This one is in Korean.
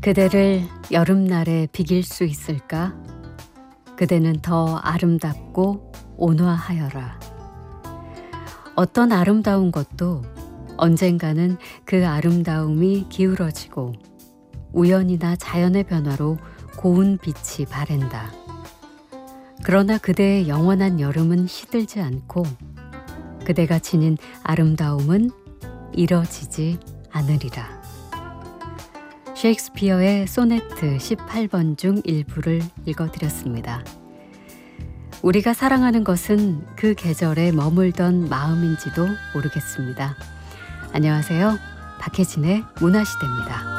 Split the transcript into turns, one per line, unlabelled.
그대를 여름날에 비길 수 있을까? 그대는 더 아름답고 온화하여라. 어떤 아름다운 것도 언젠가는 그 아름다움이 기울어지고 우연이나 자연의 변화로 고운 빛이 바랜다. 그러나 그대의 영원한 여름은 시들지 않고 그대가 지닌 아름다움은 이뤄지지 않으리라. 셰익스피어의 소네트 18번 중 일부를 읽어드렸습니다. 우리가 사랑하는 것은 그 계절에 머물던 마음인지도 모르겠습니다. 안녕하세요. 박혜진의 문화시대입니다.